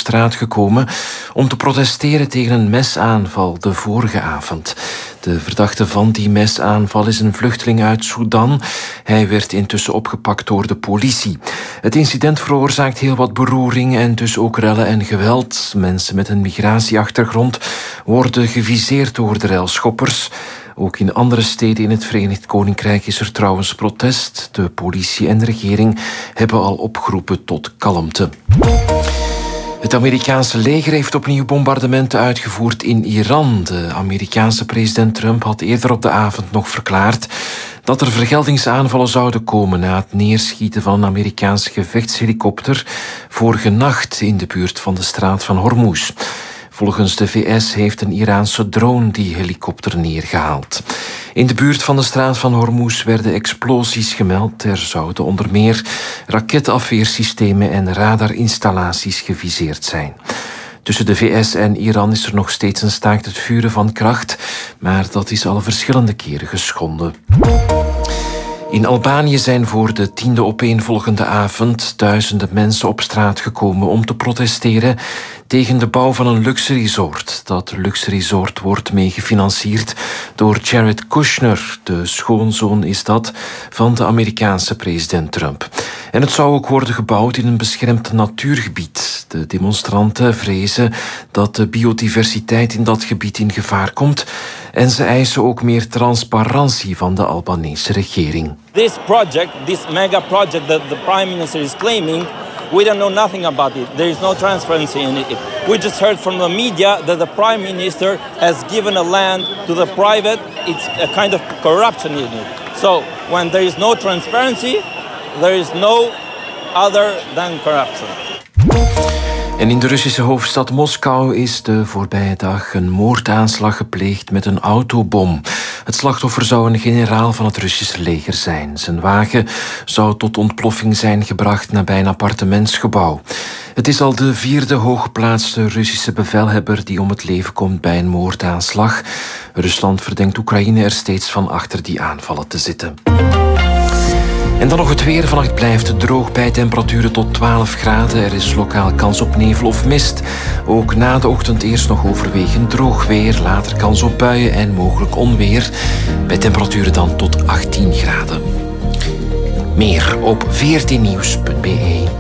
straat gekomen om te protesteren tegen een mesaanval de vorige avond. De verdachte van die mesaanval is een vluchteling uit Sudan. Hij werd intussen opgepakt door de politie. Het incident veroorzaakt heel wat beroering en dus ook rellen en geweld. Mensen met een migratieachtergrond worden geviseerd door de relschoppers. Ook in andere steden in het Verenigd Koninkrijk is er trouwens protest. De politie en de regering hebben al opgeroepen tot kalmte. Het Amerikaanse leger heeft opnieuw bombardementen uitgevoerd in Iran. De Amerikaanse president Trump had eerder op de avond nog verklaard dat er vergeldingsaanvallen zouden komen na het neerschieten van een Amerikaanse gevechtshelikopter vorige nacht in de buurt van de straat van Hormuz. Volgens de VS heeft een Iraanse drone die helikopter neergehaald. In de buurt van de straat van Hormuz werden explosies gemeld. Er zouden onder meer raketafweersystemen en radarinstallaties geviseerd zijn. Tussen de VS en Iran is er nog steeds een staakt het vuren van kracht, maar dat is al verschillende keren geschonden. In Albanië zijn voor de 10e opeenvolgende avond duizenden mensen op straat gekomen om te protesteren tegen de bouw van een luxe resort. Dat luxe resort wordt meegefinancierd door Jared Kushner. De schoonzoon is dat van de Amerikaanse president Trump. En het zou ook worden gebouwd in een beschermd natuurgebied. De demonstranten vrezen dat de biodiversiteit in dat gebied in gevaar komt en ze eisen ook meer transparantie van de Albanese regering. This project, this mega project that the prime minister is claiming, we don't know nothing about it. There is no transparency in it. We just heard from the media that the prime minister has given a land to the private. It's a kind of corruption in it. So when there is no transparency, there is no other than corruption. En in de Russische hoofdstad Moskou is de voorbije dag een moordaanslag gepleegd met een autobom. Het slachtoffer zou een generaal van het Russische leger zijn. Zijn wagen zou tot ontploffing zijn gebracht nabij een appartementsgebouw. Het is al de 4e hooggeplaatste Russische bevelhebber die om het leven komt bij een moordaanslag. Rusland verdenkt Oekraïne er steeds van achter die aanvallen te zitten. En dan nog het weer. Vannacht blijft het droog bij temperaturen tot 12 graden. Er is lokaal kans op nevel of mist. Ook na de ochtend eerst nog overwegend droog weer. Later kans op buien en mogelijk onweer. Bij temperaturen dan tot 18 graden. Meer op 14nieuws.be.